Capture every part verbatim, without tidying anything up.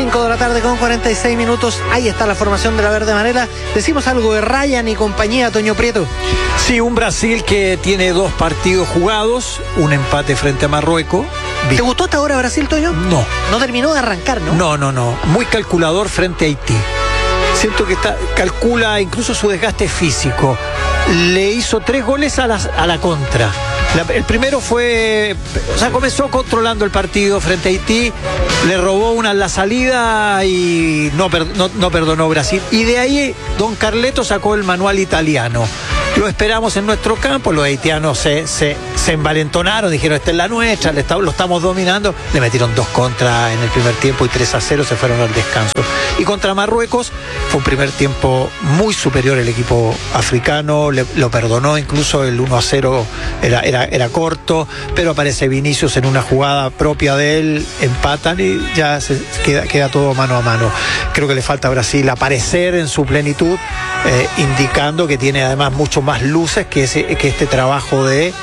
cinco de la tarde con cuarenta y seis minutos. Ahí está la formación de la verde amarela. Decimos algo de Ryan y compañía, Toño Prieto. Sí, un Brasil que tiene dos partidos jugados, un empate frente a Marruecos. ¿Te gustó hasta ahora Brasil, Toño? No. No terminó de arrancar, ¿no? No, no, no. Muy calculador frente a Haití. Siento que está, calcula incluso su desgaste físico. Le hizo tres goles a la, a la contra. La, el primero fue, o sea, comenzó controlando el partido frente a Haití, le robó una en la salida y no, no, no perdonó Brasil. Y de ahí Don Carleto sacó el manual italiano. Lo esperamos en nuestro campo, los haitianos se, se, se envalentonaron, dijeron, esta es la nuestra, le lo estamos dominando. Le metieron dos contras en el primer tiempo y tres a cero se fueron al descanso. Y contra Marruecos fue un primer tiempo muy superior el equipo africano, le, lo perdonó, incluso el uno a cero era, era, era corto, pero aparece Vinicius en una jugada propia de él, empatan y ya se queda, queda todo mano a mano. Creo que le falta a Brasil aparecer en su plenitud, eh, indicando que tiene además mucho más luces que, ese, que este trabajo de,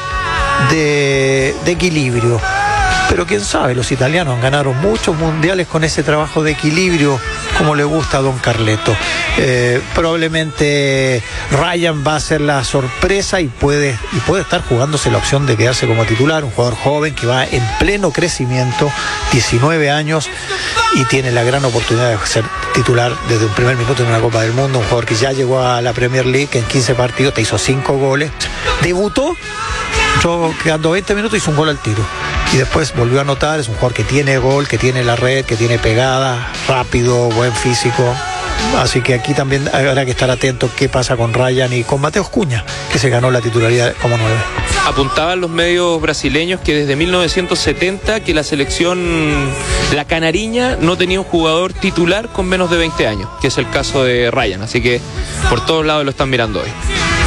de, de equilibrio. Pero quién sabe, los italianos ganaron muchos mundiales con ese trabajo de equilibrio, como le gusta a Don Carleto. Eh, probablemente Ryan va a ser la sorpresa y puede, y puede estar jugándose la opción de quedarse como titular, un jugador joven que va en pleno crecimiento, diecinueve años, y tiene la gran oportunidad de ser titular desde un primer minuto en una Copa del Mundo, un jugador que ya llegó a la Premier League, que en quince partidos te hizo cinco goles, debutó, yo quedando veinte minutos hizo un gol al tiro. Y después volvió a anotar, es un jugador que tiene gol, que tiene la red, que tiene pegada, rápido, buen físico. Así que aquí también habrá que estar atento qué pasa con Ryan y con Mateus Cunha, que se ganó la titularidad como nueve. Apuntaban los medios brasileños que desde mil novecientos setenta que la selección, la canariña, no tenía un jugador titular con menos de veinte años, que es el caso de Ryan. Así que por todos lados lo están mirando hoy.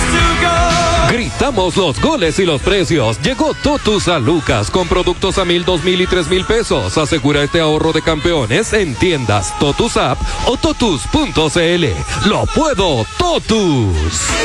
Gritamos los goles y los precios. Llegó Totus a Lucas con productos a mil, dos mil y tres mil pesos. Asegura este ahorro de campeones en tiendas Totus App o totus punto cl. ¡Lo puedo, Totus!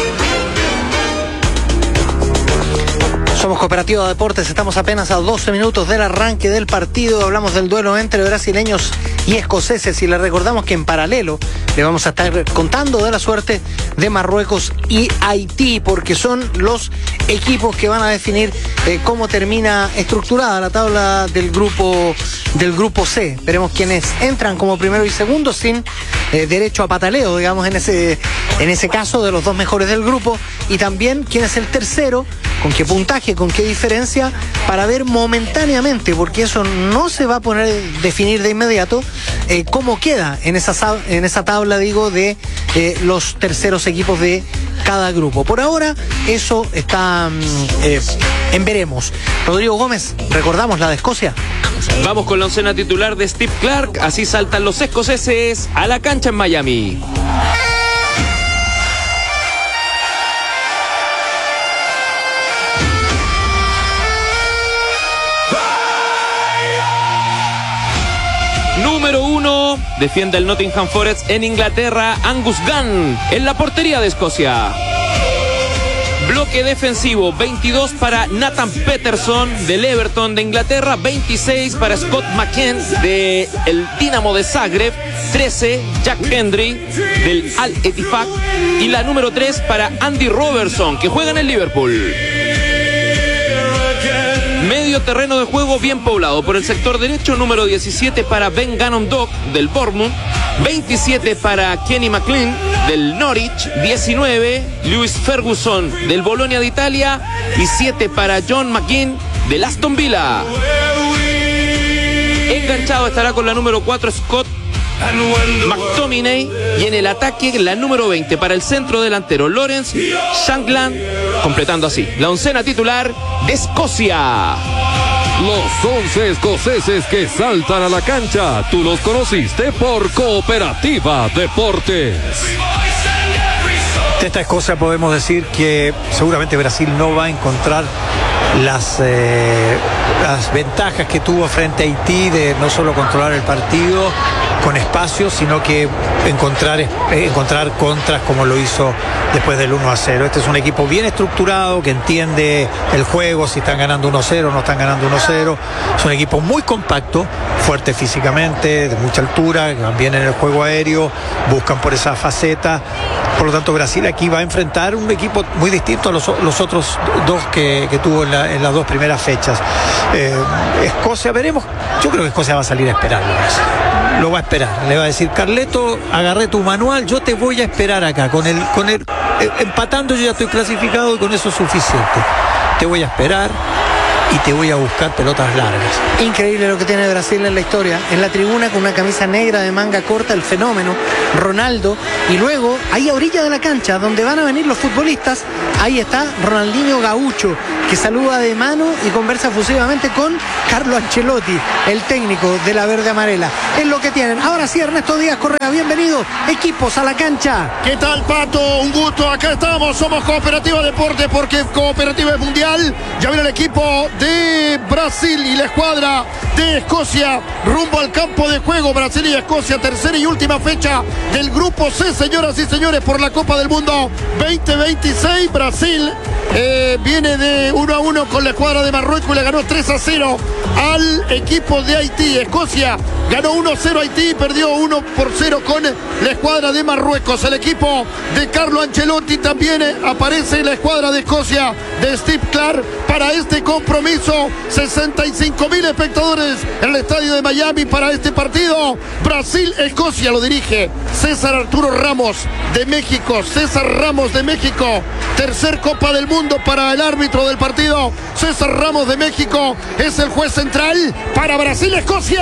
Somos Cooperativa de Deportes, estamos apenas a doce minutos del arranque del partido. Hablamos del duelo entre brasileños y escoceses y le recordamos que en paralelo le vamos a estar contando de la suerte de Marruecos y Haití, porque son los equipos que van a definir eh, cómo termina estructurada la tabla del grupo del grupo C. Veremos quiénes entran como primero y segundo sin eh, derecho a pataleo, digamos, en ese, en ese caso, de los dos mejores del grupo, y también quién es el tercero, con qué puntaje, con qué diferencia, para ver momentáneamente, porque eso no se va a poner definir de inmediato, eh, cómo queda en esa, en esa tabla, digo, de eh, los terceros equipos de cada grupo. Por ahora, eso está eh, en veremos. Rodrigo Gómez, recordamos la de Escocia. Vamos con la oncena titular de Steve Clark. Así saltan los escoceses a la cancha en Miami. Número uno, defiende el Nottingham Forest en Inglaterra, Angus Gunn, en la portería de Escocia. Bloque defensivo, veintidós para Nathan Peterson del Everton de Inglaterra, veintiséis para Scott McKenna del Dinamo de Zagreb, trece Jack Hendry del Al Ettifaq y la número tres para Andy Robertson, que juega en el Liverpool. Medio terreno de juego bien poblado. Por el sector derecho, número diecisiete para Ben Gannon Dock del Bournemouth, veintisiete para Kenny McLean del Norwich, diecinueve Lewis Ferguson del Bolonia de Italia y siete para John McGinn del Aston Villa. Enganchado estará con la número cuatro Scott McTominay, y en el ataque la número veinte para el centro delantero Lawrence Shankland, completando así la oncena titular de Escocia. Los once escoceses que saltan a la cancha, tú los conociste por Cooperativa Deportes. De esta Escocia podemos decir que seguramente Brasil no va a encontrar las, eh, las ventajas que tuvo frente a Haití de no solo controlar el partido, con espacio, sino que encontrar, eh, encontrar contras como lo hizo después del uno a cero. Este es un equipo bien estructurado, que entiende el juego, si están ganando uno a cero, no están ganando uno a cero. Es un equipo muy compacto, fuerte físicamente, de mucha altura, que van bien en el juego aéreo, buscan por esa faceta. Por lo tanto, Brasil aquí va a enfrentar un equipo muy distinto a los, los otros dos que, que tuvo en, la, en las dos primeras fechas. Eh, Escocia, veremos. Yo creo que Escocia va a salir a esperarlo. Lo va a esperar. Le va a decir: Carleto, agarré tu manual, yo te voy a esperar acá. Con el, con el eh, empatando yo ya estoy clasificado y con eso es suficiente. Te voy a esperar y te voy a buscar pelotas largas. Increíble lo que tiene Brasil en la historia. En la tribuna con una camisa negra de manga corta, el fenómeno Ronaldo, y luego ahí a orilla de la cancha donde van a venir los futbolistas, ahí está Ronaldinho Gaucho, que saluda de mano y conversa efusivamente con Carlo Ancelotti, el técnico de la verde amarela. Es lo que tienen. Ahora sí, Ernesto Díaz Correa, bienvenido, equipos a la cancha. ¿Qué tal, Pato? Un gusto, acá estamos, somos Cooperativa Deporte, porque Cooperativa es mundial. Ya viene el equipo de Brasil y la escuadra de Escocia rumbo al campo de juego. Brasil y Escocia, tercera y última fecha del grupo C, señoras y señores, por la Copa del Mundo veinte veintiséis. Brasil eh, viene de uno a uno con la escuadra de Marruecos y le ganó tres a cero al equipo de Haití. Escocia ganó uno a cero a Haití y perdió uno por cero con la escuadra de Marruecos. El equipo de Carlo Ancelotti también aparece en la escuadra de Escocia de Steve Clark para este compromiso. sesenta y cinco mil espectadores en el estadio de Miami para este partido. Brasil-Escocia lo dirige César Arturo Ramos de México. César Ramos de México. Tercer Copa del Mundo para el árbitro del partido. César Ramos de México es el juez central para Brasil-Escocia.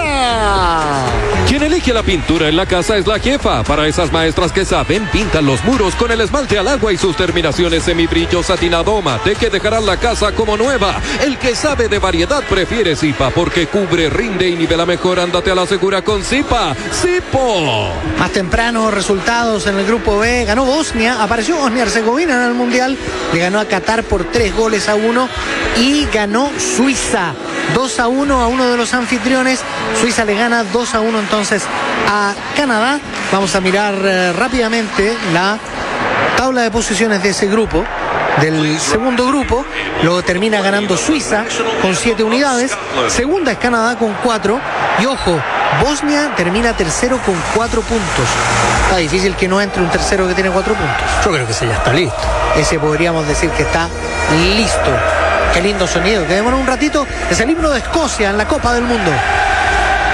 Quien elige la pintura en la casa es la jefa. Para esas maestras que saben, pintan los muros con el esmalte al agua y sus terminaciones semibrillo satinado mate que dejarán la casa como nueva. El que sabe de variedad prefiere Zipa, porque cubre, rinde y nivela mejor. Ándate a la segura con Zipa. ¡Zipo! Más temprano, resultados en el grupo B. Ganó Bosnia, apareció Bosnia-Herzegovina en el Mundial, le ganó a Qatar por tres goles a uno y ganó Suiza dos a uno a uno de los anfitriones. Suiza le gana dos a uno entonces a Canadá. Vamos a mirar eh, rápidamente la tabla de posiciones de ese grupo, del segundo grupo. Lo termina ganando Suiza con siete unidades, segunda es Canadá con cuatro, y ojo, Bosnia termina tercero con cuatro puntos. Está difícil que no entre un tercero que tiene cuatro puntos. Yo creo que ese ya está listo. Ese podríamos decir que está listo. Qué lindo sonido. Quedémonos un ratito. Es el himno de Escocia en la Copa del Mundo.